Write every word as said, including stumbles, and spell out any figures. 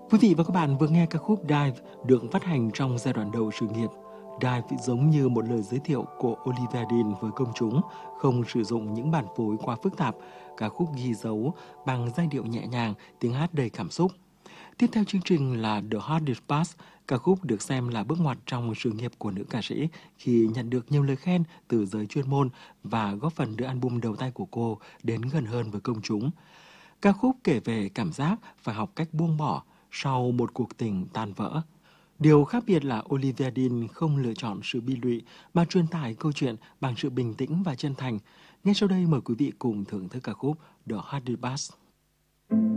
Quý vị và các bạn vừa nghe ca khúc Dive được phát hành trong giai đoạn đầu sự nghiệp. Dive giống như một lời giới thiệu của Olivia Dean với công chúng, không sử dụng những bản phối quá phức tạp, ca khúc ghi dấu bằng giai điệu nhẹ nhàng, tiếng hát đầy cảm xúc. Tiếp theo chương trình là The Hardest Part, ca khúc được xem là bước ngoặt trong sự nghiệp của nữ ca sĩ khi nhận được nhiều lời khen từ giới chuyên môn và góp phần đưa album đầu tay của cô đến gần hơn với công chúng. Ca khúc kể về cảm giác phải học cách buông bỏ sau một cuộc tình tan vỡ. Điều khác biệt là Olivia Dean không lựa chọn sự bi lụy mà truyền tải câu chuyện bằng sự bình tĩnh và chân thành. Ngay sau đây mời quý vị cùng thưởng thức ca khúc The Hardest Part.